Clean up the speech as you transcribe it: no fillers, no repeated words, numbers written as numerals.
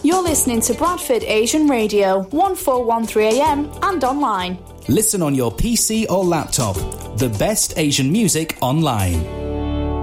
You're listening to Bradford Asian Radio, 1413am and online. Listen on your PC or laptop. The best Asian music online.